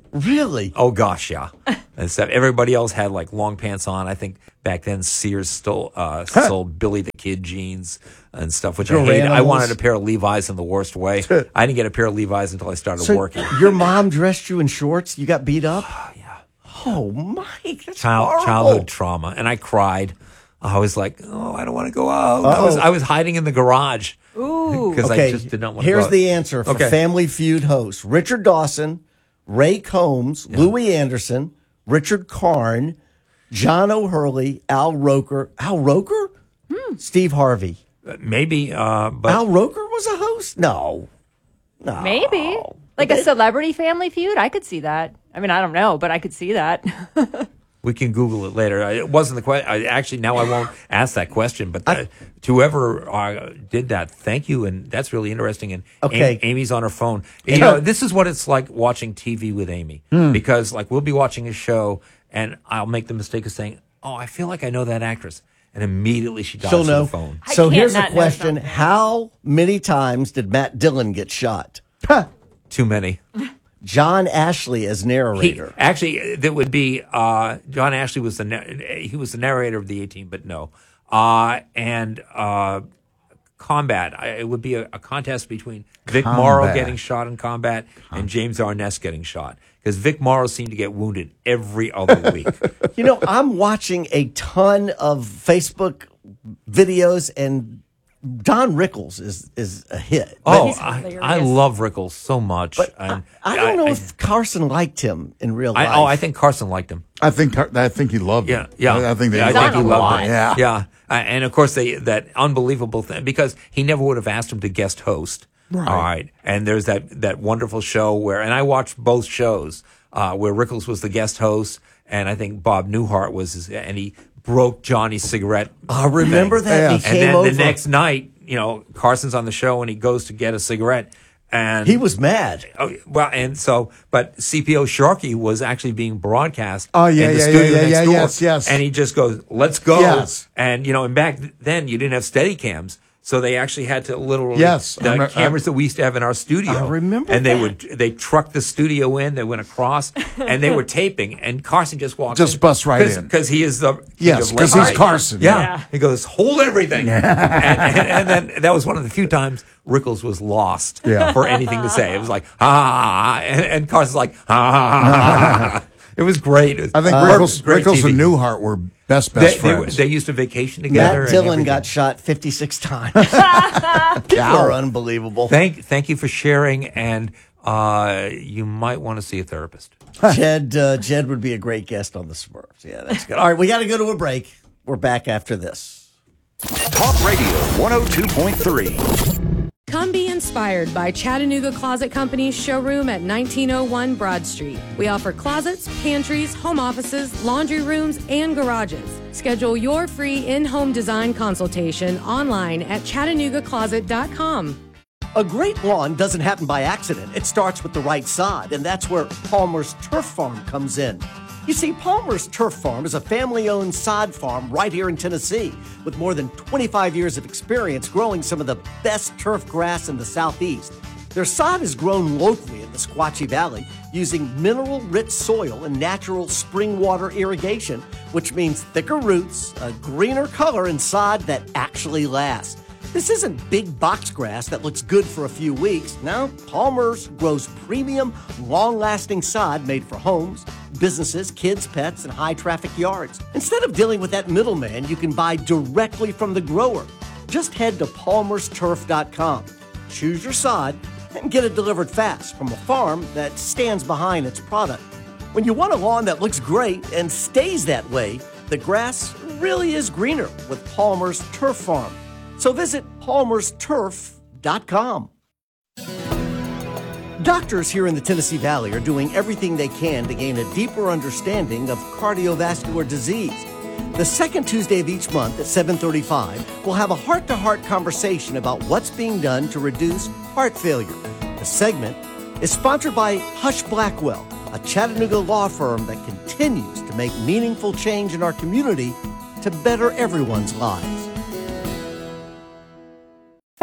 Really? Oh gosh, yeah. And so everybody else had like long pants on. I think back then Sears stole uh, sold Billy the Kid jeans and stuff, which Your I hated. I animals. wanted a pair of Levi's in the worst way. I didn't get a pair of Levi's until I started So working. your mom dressed you in shorts? You got beat up? yeah. Oh, Mike, that's Child, horrible. childhood trauma, and I cried. I was like, "Oh, I don't want to go out." I Uh-oh. was, I was hiding in the garage Ooh. because Okay, I just did not want to. here's go out. the answer for Okay. Family Feud hosts Richard Dawson, Ray Combs, Louis Anderson, Richard Karn, John O'Hurley, Al Roker. Al Roker? Steve Harvey. Maybe, uh, but Al Roker was a host? No. No. Maybe. Like a celebrity Family Feud? I could see that. I mean, I don't know, but I could see that. we can Google it later. I- It wasn't the question. Actually, now I won't ask that question. But uh, to whoever uh, did that, thank you, and that's really interesting. And Okay. Am- Amy's on her phone. You know, this is what it's like watching T V with Amy, Hmm. because like we'll be watching a show, and I'll make the mistake of saying, "Oh, I feel like I know that actress," and immediately she dials She'll to know. the phone. So here's the question. How many times did Matt Dillon get shot? Too many. John Ashley as He, narrator. actually, that would be uh, John Ashley was the na- he was the narrator of the A-Team, but no, uh, and uh, combat. I, it would be a, a contest between Vic Combat. Morrow getting shot in combat and James Arness getting shot, because Vic Morrow seemed to get wounded every other week. You know, I'm watching a ton of Facebook videos, and Don Rickles is is a hit. Oh, But- I, I love Rickles so much. and I don't know if Carson liked him in real I, life. oh, I think Carson liked him. I think I think he loved Yeah, it. yeah. I, I think they. Yeah, I think he loved it. Yeah, yeah. Uh, and of course, they that unbelievable thing, because he never would have asked him to guest host. Right. All right. And there's that that wonderful show where, and I watched both shows uh, where Rickles was the guest host, and I think Bob Newhart was, his, and he broke Johnny's cigarette. I remember thing. that. He And came then over. the next night, you know, Carson's on the show and he goes to get a cigarette. And He was mad. Oh, well, and so, but C P O Sharkey was actually being broadcast. Oh, yeah, in the yeah, studio yeah, next yeah, door. yes, yes. And he just goes, "Let's go." Yes. And you know, and back then you didn't have steady cams, so they actually had to literally Yes, the I remem- cameras that we used to have in our studio. I remember And they that. would they trucked the studio in. They went across, and they were taping. And Carson just walked Just in. bust right Cause, in. because he is the king Yes, of 'cause late he's night. Carson. Yeah. Yeah. He goes, "Hold everything." and, and, and then that was one of the few times Rickles was lost Yeah. for anything to say. It was like, ah, and, and Carson's like, ah. It was great. It was I think uh, Rickles, great Rickles T V. and Newhart were best They, best they, were- friends. they used to vacation together. Matt and Dillon everything. got shot fifty-six times. People are unbelievable. Thank, thank you for sharing, and uh, you might want to see a therapist. Jed, uh, Jed would be a great guest on the Smurfs. Yeah, that's good. All right, we got to go to a break. We're back after this. Talk Radio one oh two point three. Come be inspired by Chattanooga Closet Company's showroom at nineteen oh one Broad Street. We offer closets, pantries, home offices, laundry rooms, and garages. Schedule your free in-home design consultation online at chattanooga closet dot com. A great lawn doesn't happen by accident. It starts with the right sod, and that's where Palmer's Turf Farm comes in. You see, Palmer's Turf Farm is a family-owned sod farm right here in Tennessee with more than twenty-five years of experience growing some of the best turf grass in the Southeast. Their sod is grown locally in the Squatchy Valley using mineral-rich soil and natural spring water irrigation, which means thicker roots, a greener color, and sod that actually lasts. This isn't big box grass that looks good for a few weeks. No, Palmer's grows premium, long-lasting sod made for homes, businesses, kids, pets, and high-traffic yards. Instead of dealing with that middleman, you can buy directly from the grower. Just head to palmers turf dot com, choose your sod, and get it delivered fast from a farm that stands behind its product. When you want a lawn that looks great and stays that way, the grass really is greener with Palmer's Turf Farm. So visit palmers turf dot com. Doctors here in the Tennessee Valley are doing everything they can to gain a deeper understanding of cardiovascular disease. The second Tuesday of each month at seven thirty-five, we'll have a heart-to-heart conversation about what's being done to reduce heart failure. The segment is sponsored by Hush Blackwell, a Chattanooga law firm that continues to make meaningful change in our community to better everyone's lives.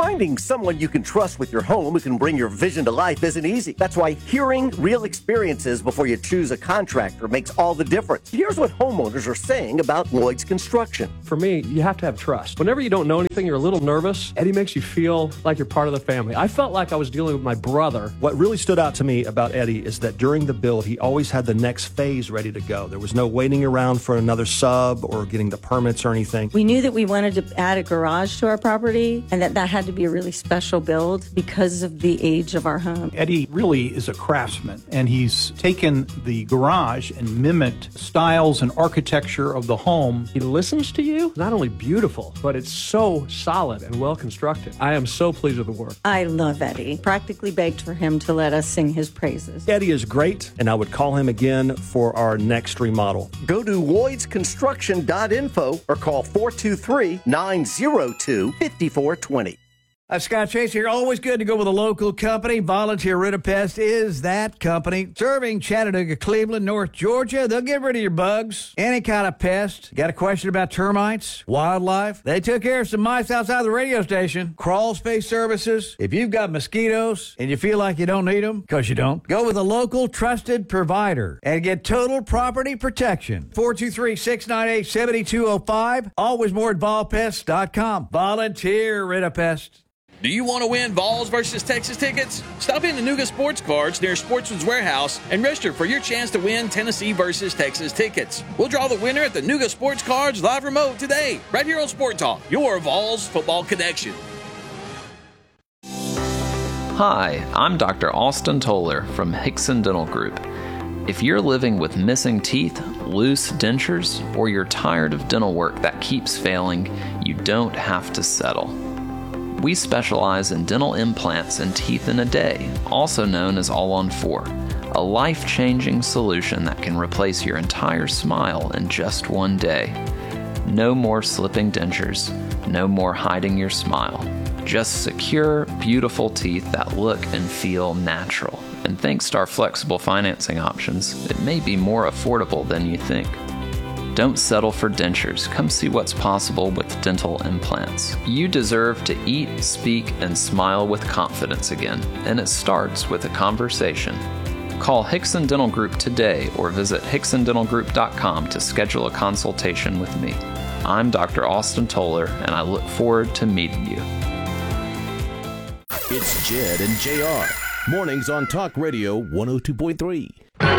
Finding someone you can trust with your home who can bring your vision to life isn't easy. That's why hearing real experiences before you choose a contractor makes all the difference. Here's what homeowners are saying about Lloyd's Construction. For me, you have to have trust. Whenever you don't know anything, you're a little nervous. Eddie makes you feel like you're part of the family. I felt like I was dealing with my brother. What really stood out to me about Eddie is that during the build, he always had the next phase ready to go. There was no waiting around for another sub or getting the permits or anything. We knew that we wanted to add a garage to our property and that that had to be a really special build because of the age of our home. Eddie really is a craftsman, and he's taken the garage and mimicked styles and architecture of the home. He listens to you. Not only beautiful, but it's so solid and well constructed. I am so pleased with the work. I love Eddie. Practically begged for him to let us sing his praises. Eddie is great, and I would call him again for our next remodel. Go to lloyds construction dot info or call four two three, nine zero two, five four two zero. Uh, Scott Chase here. Always good to go with a local company. Volunteer Rid-A-Pest is that company. Serving Chattanooga, Cleveland, North Georgia. They'll get rid of your bugs. Any kind of pest. Got a question about termites? Wildlife? They took care of some mice outside the radio station. Crawl space services. If you've got mosquitoes and you feel like you don't need them, because you don't, go with a local trusted provider and get total property protection. four two three, six nine eight, seven two zero five. Always more at vol pest dot com. Volunteer Rid-A-Pest. Do you want to win Vols versus Texas tickets? Stop in the Nuga Sports Cards near Sportsman's Warehouse and register for your chance to win Tennessee versus Texas tickets. We'll draw the winner at the Nuga Sports Cards live remote today, right here on Sport Talk, your Vols football connection. Hi, I'm Doctor Austin Toller from Hickson Dental Group. If you're living with missing teeth, loose dentures, or you're tired of dental work that keeps failing, you don't have to settle. We specialize in dental implants and teeth in a day, also known as All on Four, a life-changing solution that can replace your entire smile in just one day. No more slipping dentures, no more hiding your smile. Just secure, beautiful teeth that look and feel natural. And thanks to our flexible financing options, it may be more affordable than you think. Don't settle for dentures. Come see what's possible with dental implants. You deserve to eat, speak, and smile with confidence again, and it starts with a conversation. Call Hickson Dental Group today or visit hickson dental group dot com to schedule a consultation with me. I'm Doctor Austin Toller, and I look forward to meeting you. It's Jed and J R. Mornings on Talk Radio one oh two point three.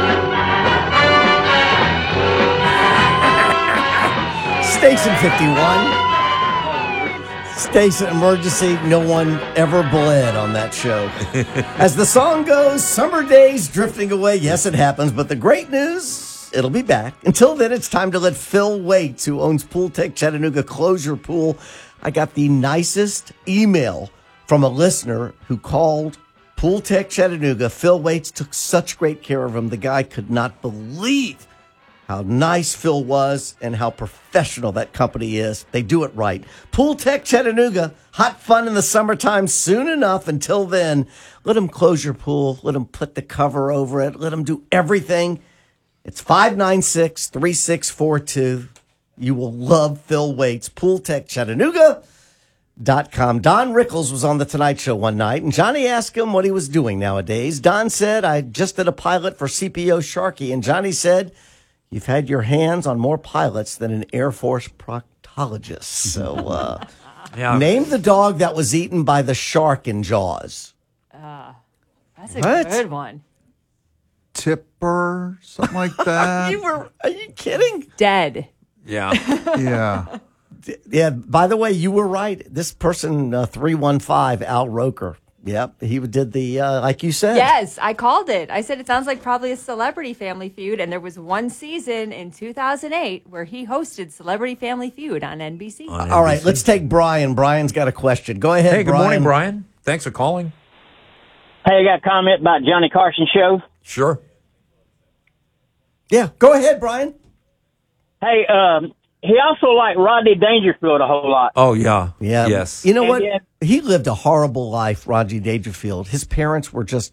Station fifty-one. Station emergency. No one ever bled on that show. As the song goes, summer days drifting away. Yes, it happens. But the great news, it'll be back. Until then, it's time to let Phil Waits, who owns Pool Tech Chattanooga, close your pool. I got the nicest email from a listener who called Pool Tech Chattanooga. Phil Waits took such great care of him. The guy could not believe how nice Phil was and how professional that company is. They do it right. Pool Tech Chattanooga, hot fun in the summertime soon enough. Until then, let them close your pool. Let them put the cover over it. Let them do everything. It's five nine six, three six four two. You will love Phil Waits. Pool Tech Chattanooga dot com. Don Rickles was on The Tonight Show one night, and Johnny asked him what he was doing nowadays. Don said, I just did a pilot for C P O Sharkey. And Johnny said, you've had your hands on more pilots than an Air Force proctologist. So, uh, yeah. Name the dog that was eaten by the shark in Jaws. Uh, that's a What? good one. Tipper, something like that. you were, are you kidding? Dead. Yeah. Yeah. Yeah, by the way, you were right. This person, uh, three one five, Al Roker. Yep, he did the, uh, like you said. Yes, I called it. I said it sounds like probably a Celebrity Family Feud, and there was one season in two thousand eight where he hosted Celebrity Family Feud on N B C. On All right, let's take Brian. Brian's got a question. Go ahead, Hey, good Brian. morning, Brian. Thanks for calling. Hey, I got a comment about Johnny Carson show. Sure. Yeah, go ahead, Brian. Hey, um, he also liked Rodney Dangerfield a whole lot. Oh, yeah. Yeah. Yes. You know And what? yet- He lived a horrible life, Rodney Dangerfield. His parents were just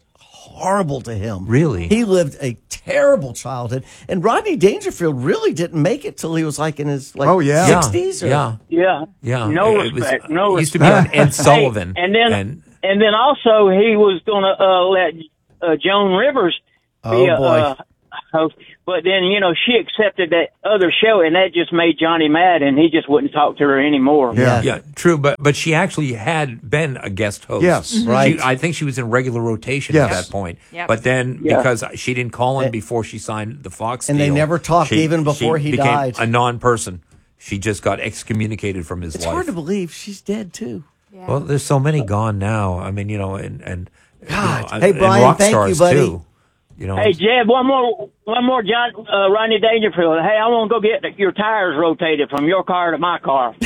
horrible to him. Really? He lived a terrible childhood. And Rodney Dangerfield really didn't make it till he was like in his like Oh, yeah. sixties. Or, Yeah. Yeah. Yeah. No It was- respect. no he respect. used to be on Ed Sullivan. Hey, and then and and then also he was going to uh, let uh, Joan Rivers be Oh, a boy. uh, host. But then, you know, she accepted that other show, and that just made Johnny mad, and he just wouldn't talk to her anymore. Yeah. Yeah, true, but but she actually had been a guest host. Yes. She- Right. I think she was in regular rotation Yes. at that point. Yep. But then Yeah. because she didn't call him before she signed the Fox And they deal, never talked she- even before she he became died. a non-person. She just got excommunicated from his It's life. hard to believe she's dead, too. Yeah. Well, there's so many gone now. I mean, you know, and and God. you know, Hey, and Brian, rock thank you, stars buddy. too. You know, Hey, Jeb, one more, one more, John, uh, Rodney Dangerfield. Hey, I want to go get the, your tires rotated from your car to my car.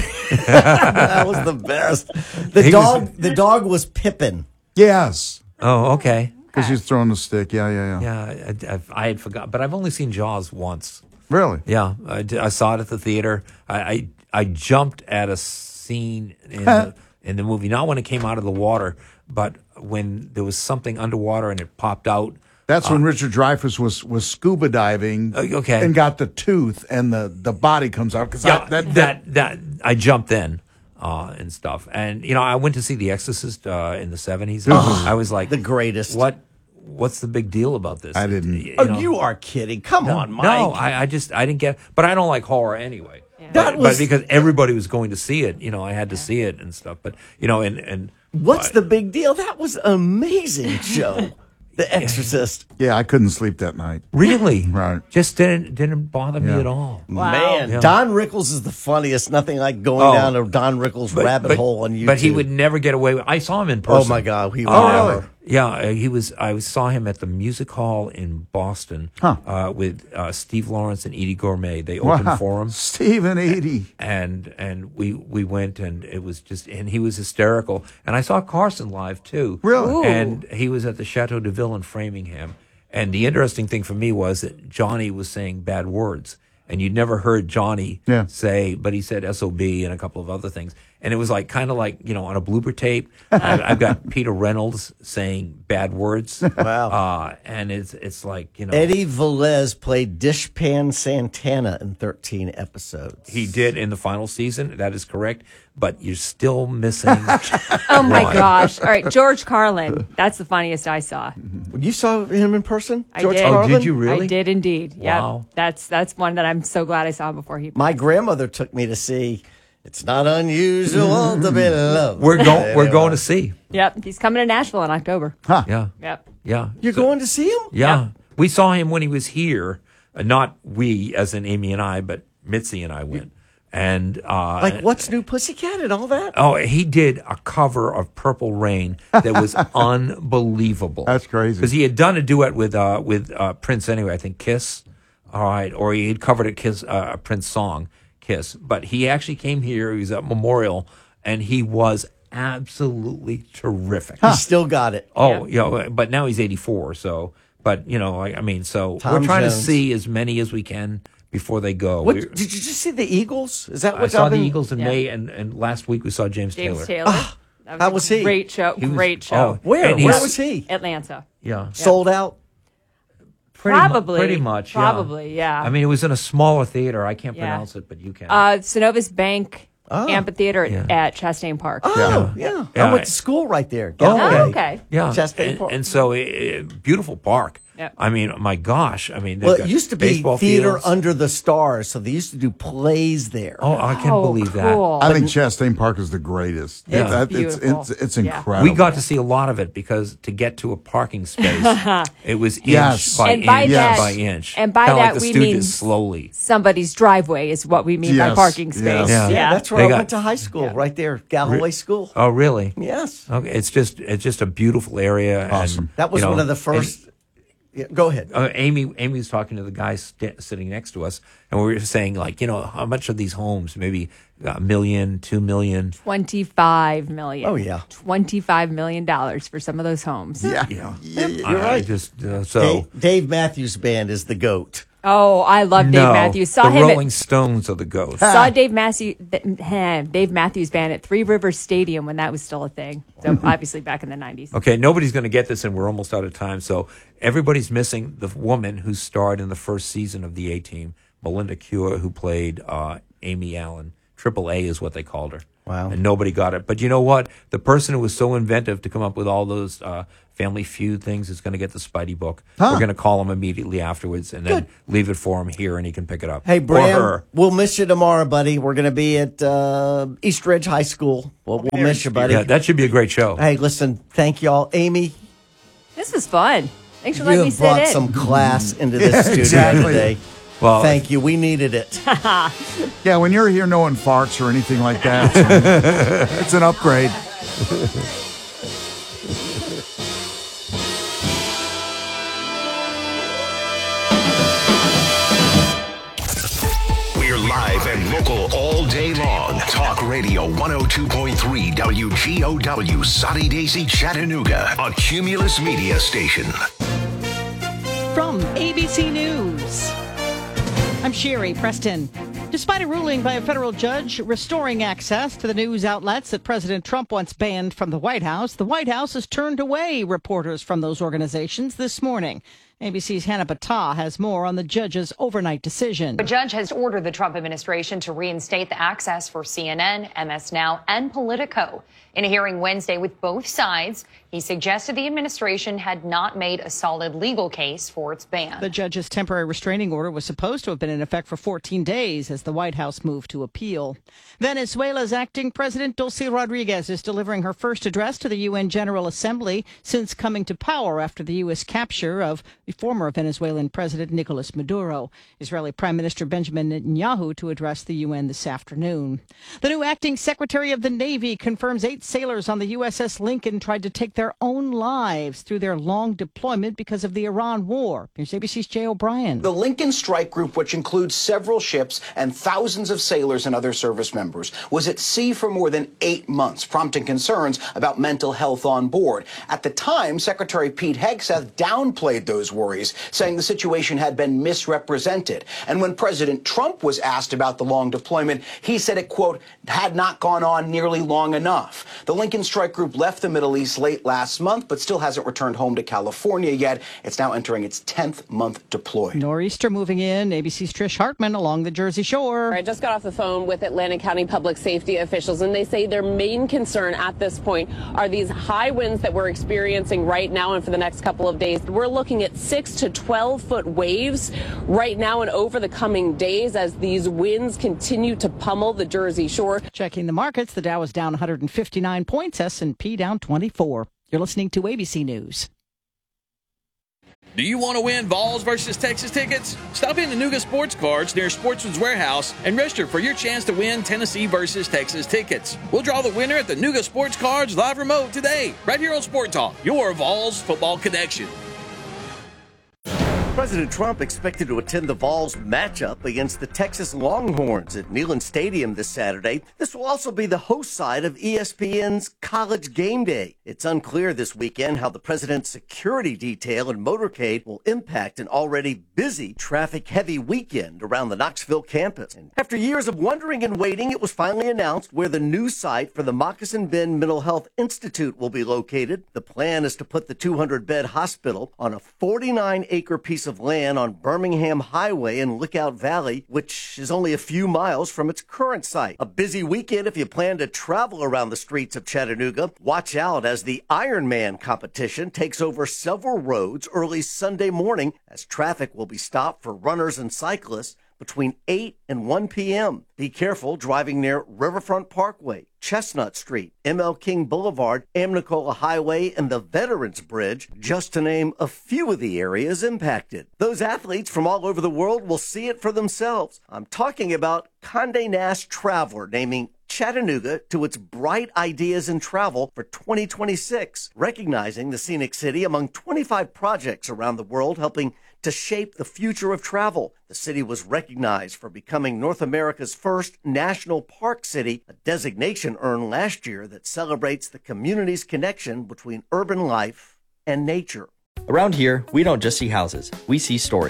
That was the best. The He dog, was- the dog was Pippin. Yes. oh, okay, Because he's throwing the stick. Yeah, yeah, yeah. yeah, I, I've, I had forgot, but I've only seen Jaws once. Really? Yeah, I, did- I saw it at the theater. I, I I jumped at a scene in the, in the movie, not when it came out of the water, but when there was something underwater and it popped out. That's when Richard Dreyfuss was was scuba diving. Uh, okay. And got the tooth, and the, the body comes out. Because Yeah, that, that, that I jumped in uh, and stuff, and you know I went to see The Exorcist uh, in the seventies. I was like The greatest. What what's the big deal about this? I didn't- You Oh, know? you are kidding. Come No, on, Mike. No, I, I just I didn't get, but I don't like horror anyway. That But, was- but because everybody was going to see it, you know, I had to see it and stuff. But you know, and and What's the big deal? That was an amazing show. The Exorcist. Yeah, I couldn't sleep that night. really Right. just didn't didn't bother me Yeah. at all. Man, Yeah. Don Rickles is the funniest. Nothing like going Oh. down a Don Rickles But, rabbit but- hole on YouTube. but he would never get away with. I saw him in person. Oh, my God. He would Uh, never. Yeah, uh, he was. I saw him at the Music Hall in Boston Huh. uh, with uh, Steve Lawrence and Edie Gourmet. They opened Wow. for him. Steve and Edie. and and we we went and it was just and he was hysterical, and I saw Carson live too. Really? Ooh. And he was at the Chateau de Ville in Framingham, and the interesting thing for me was that Johnny was saying bad words, and you'd never heard Johnny Yeah. say, but he said S O B and a couple of other things, and it was like kind of like, you know, on a blooper tape. I, I've got Peter Reynolds saying bad words. Wow. Uh, and it's it's like, you know, Eddie Velez played Dishpan Santana in thirteen episodes. he did in the final season. That is correct, but you're still missing. Oh my one. gosh! All right, George Carlin. That's the funniest I saw. You saw him in person? I George did. Carlin? Oh, did you really? I did indeed. Yeah, Wow. that's that's one that I'm so glad I saw before he. My grandmother took me to see It's Not Unusual to Be Loved. We're going. We're going to see. Yep, he's coming to Nashville in October. Huh. Yeah. Yep. Yeah. You're going to see him? Yeah. We saw him when he was here. Uh, not we, as in Amy and I, but Mitzi and I went. And uh, Like What's New Pussycat and all that? oh, he did a cover of Purple Rain that was unbelievable. That's crazy. Because he had done a duet with uh, with uh, Prince anyway. I think Kiss. All right, or he had covered a Kiss uh, a Prince song, Kiss. But he actually came here. He was at Memorial, and he was absolutely terrific. He still got it. Oh, you know, but now he's eighty-four. So, but you know, I, I mean, so Tom we're trying Jones. to see as many as we can before they go. What, We- did you just see the Eagles? Is that I what saw I've the been- Eagles in Yeah. May, and, and last week we saw James, James Taylor. Taylor. Ah, That how a was he? Great show. He was- great show. oh, Where? and Where he's- was he? Atlanta. Yeah, Sold out? pretty mu- Probably. pretty much. yeah. Probably, yeah. I mean, it was in a smaller theater. I can't Yeah. pronounce it, but you can. Uh, Synovus Bank Oh. Amphitheater Yeah. at Chastain Park. Oh, yeah. Yeah. I went to school right there. Oh, Galloway. okay. yeah, Chastain and, Park. and so uh, beautiful park. Yep. I mean, my gosh. I mean, they've Well, got it used to be baseball Theater fields. Under the Stars, so they used to do plays there. Oh, I can't Oh, believe that. cool. I think Chastain Park is the greatest. Yeah. That- It's it's, beautiful. it's, it's Yeah. incredible. We got to see a lot of it because to get to a parking space, it was inch Yes. by And by inch that- by inch. and by Kinda that like the we Stooges mean- slowly. Somebody's driveway is what we mean by Yes, parking space. yes. Yeah. Yeah, that's where They I got- went to high school, right there, Galloway School. Oh, really? Yes. Okay, it's just it's just a beautiful area. Awesome. And, That was you know, one of the first. Yeah, go ahead. and, uh, Amy, Amy was talking to the guy st- sitting next to us, and we were saying, like, you know, how much are these homes? Maybe a million, two million. Twenty-five million. Oh, yeah. Twenty-five million dollars for some of those homes. Yeah, Yeah, Yeah, I- you're I right. just uh, so Dave, Dave Matthews Band is the goat. Oh, I love Dave no, Matthews. Saw the him Rolling at, Stones are the ghosts. Saw Dave Matthews, Dave Matthews Band at Three Rivers Stadium when that was still a thing. So obviously back in the nineties. Okay, nobody's going to get this, and we're almost out of time. So everybody's missing the woman who starred in the first season of the A-Team, Melinda Cure, who played uh, Amy Allen. Triple A is what they called her. Wow. And nobody got it. But you know what? The person who was so inventive to come up with all those uh, Family Feud things is going to get the Spidey book. Huh. We're going to call him immediately afterwards and then Good. leave it for him here, and he can pick it up. Hey, Or Bram, her. we'll miss you tomorrow, buddy. We're going to be at uh, East Ridge High School. We'll, we'll miss you, buddy. Yeah, that should be a great show. Hey, listen, thank y'all. Amy, This was fun. Thanks for you letting me have sit brought in. some class into this Yeah, studio exactly. today. Well, thank you. We needed it. Yeah, when you're here, no one farts or anything like that. It's, it's an upgrade. We're live and local all day long. Talk Radio one oh two point three W G O W, Sunny Daisy, Chattanooga, a Cumulus media station. From A B C News, I'm Sherry Preston. Despite a ruling by a federal judge restoring access to the news outlets that President Trump once banned from the White House, the White House has turned away reporters from those organizations this morning. A B C's Hannah Battah has more on the judge's overnight decision. A judge has ordered the Trump administration to reinstate the access for C N N, M S Now, and Politico. In a hearing Wednesday with both sides, he suggested the administration had not made a solid legal case for its ban. The judge's temporary restraining order was supposed to have been in effect for fourteen days as the White House moved to appeal. Venezuela's acting president Dulce Rodriguez is delivering her first address to the U N General Assembly since coming to power after the U S capture of the former Venezuelan president Nicolas Maduro. Israeli Prime Minister Benjamin Netanyahu to address the U N this afternoon. The new acting Secretary of the Navy confirms eight sailors on the U S S Lincoln tried to take their own lives through their long deployment because of the Iran war. Here's A B C's Jay O'Brien. The Lincoln Strike Group, which includes several ships and thousands of sailors and other service members, was at sea for more than eight months, prompting concerns about mental health on board. At the time, Secretary Pete Hegseth downplayed those worries, saying the situation had been misrepresented. And when President Trump was asked about the long deployment, he said it, quote, had not gone on nearly long enough. The Lincoln Strike Group left the Middle East late last month, but still hasn't returned home to California yet. It's now entering its tenth month deployed. Nor'easter moving in. A B C's Trish Hartman along the Jersey Shore. I just got off the phone with Atlantic County public safety officials, and they say their main concern at this point are these high winds that we're experiencing right now and for the next couple of days. We're looking at six to twelve foot waves right now and over the coming days as these winds continue to pummel the Jersey Shore. Checking the markets, the Dow is down one hundred fifty-nine points, S and P down twenty-four. You're listening to A B C News. Do you want to win Vols versus Texas tickets? Stop in the Nuga Sports Cards near Sportsman's Warehouse and register for your chance to win Tennessee versus Texas tickets. We'll draw the winner at the Nuga Sports Cards live remote today, right here on Sport Talk, your Vols football connection. President Trump expected to attend the Vols matchup against the Texas Longhorns at Neyland Stadium this Saturday. This will also be the host side of E S P N's College Game Day. It's unclear this weekend how the president's security detail and motorcade will impact an already busy, traffic-heavy weekend around the Knoxville campus. And after years of wondering and waiting, it was finally announced where the new site for the Moccasin Bend Mental Health Institute will be located. The plan is to put the two hundred bed hospital on a forty-nine acre piece of land on Birmingham Highway in Lookout Valley, which is only a few miles from its current site. A busy weekend if you plan to travel around the streets of Chattanooga. Watch out as the Ironman competition takes over several roads early Sunday morning as traffic will be stopped for runners and cyclists between eight and one p.m. Be careful driving near Riverfront Parkway, Chestnut Street, M L King Boulevard, Amnicola Highway, and the Veterans Bridge, just to name a few of the areas impacted. Those athletes from all over the world will see it for themselves. I'm talking about Condé Nast Traveler naming Chattanooga to its Bright Ideas in Travel for twenty twenty-six, recognizing the scenic city among twenty-five projects around the world helping to shape the future of travel. The city was recognized for becoming North America's first national park city, a designation earned last year that celebrates the community's connection between urban life and nature. Around here, we don't just see houses, we see stories.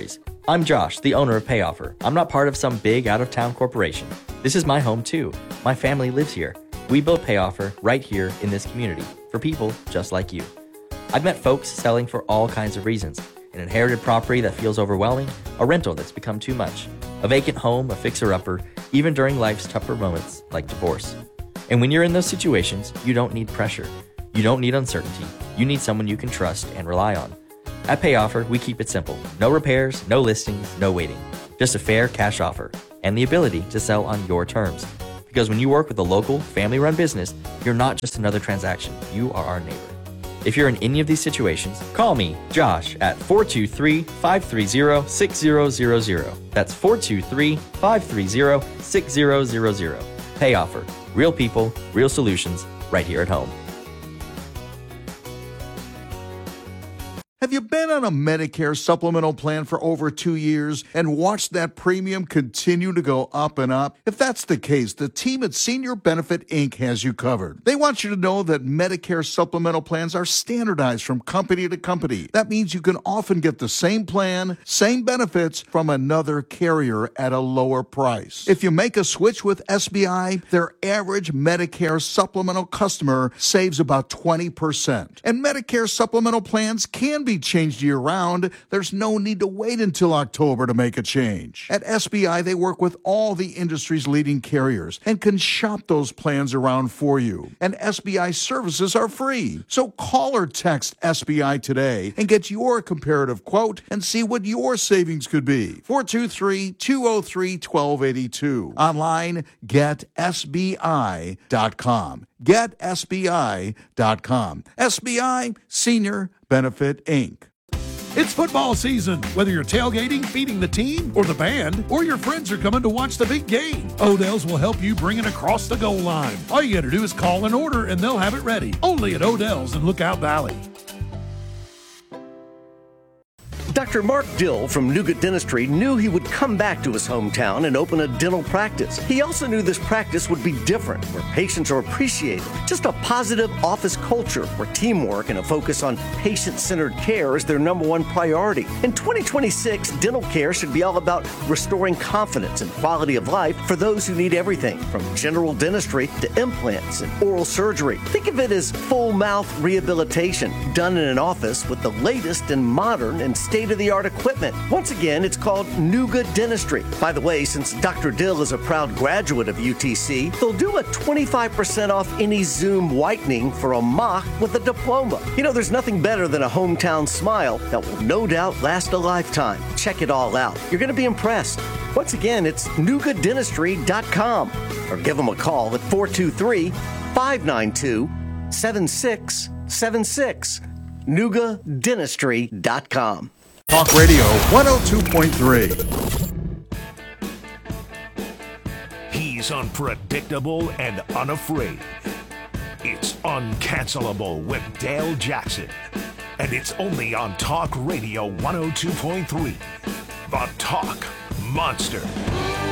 I'm Josh, the owner of PayOffer. I'm not part of some big out-of-town corporation. This is my home too. My family lives here. We built PayOffer right here in this community for people just like you. I've met folks selling for all kinds of reasons. An inherited property that feels overwhelming, a rental that's become too much, a vacant home, a fixer-upper, even during life's tougher moments like divorce. And when you're in those situations, you don't need pressure. You don't need uncertainty. You need someone you can trust and rely on. At PayOffer, we keep it simple. No repairs, no listings, no waiting. Just a fair cash offer and the ability to sell on your terms. Because when you work with a local, family-run business, you're not just another transaction. You are our neighbor. If you're in any of these situations, call me, Josh, at four two three, five three zero, six zero zero zero. That's four two three, five three zero, six zero zero zero. PayOffer. Real people, real solutions, right here at home. Have you been on a Medicare supplemental plan for over two years and watched that premium continue to go up and up? If that's the case, the team at Senior Benefit Incorporated has you covered. They want you to know that Medicare supplemental plans are standardized from company to company. That means you can often get the same plan, same benefits from another carrier at a lower price. If you make a switch with S B I, their average Medicare supplemental customer saves about twenty percent. And Medicare supplemental plans can be changed year-round. There's no need to wait until October to make a change. At S B I, they work with all the industry's leading carriers and can shop those plans around for you. And S B I services are free. So call or text S B I today and get your comparative quote and see what your savings could be. four two three, two oh three, one two eight two. Online, get S B I dot com. get S B I dot com. S B I, Senior Benefit Incorporated. It's football season. Whether you're tailgating, feeding the team, or the band, or your friends are coming to watch the big game, Odell's will help you bring it across the goal line. All you got to do is call an order and they'll have it ready. Only at Odell's in Lookout Valley. Doctor Mark Dill from Nougat Dentistry knew he would come back to his hometown and open a dental practice. He also knew this practice would be different, where patients are appreciated. Just a positive office culture where teamwork and a focus on patient-centered care is their number one priority. In twenty twenty-six, dental care should be all about restoring confidence and quality of life for those who need everything from general dentistry to implants and oral surgery. Think of it as full mouth rehabilitation done in an office with the latest and modern and state-of-the-art equipment. Once again, it's called Nougat Dentistry. By the way, since Doctor Dill is a proud graduate of U T C, they'll do a twenty-five percent off any Zoom whitening for a mock with a diploma. You know, there's nothing better than a hometown smile that will no doubt last a lifetime. Check it all out. You're going to be impressed. Once again, it's nougat dentistry dot com or give them a call at four two three, five nine two, seven six seven six. nougat dentistry dot com. Talk Radio one oh two point three. He's unpredictable and unafraid. It's Uncancelable with Dale Jackson. And it's only on Talk Radio one oh two point three. The Talk Monster.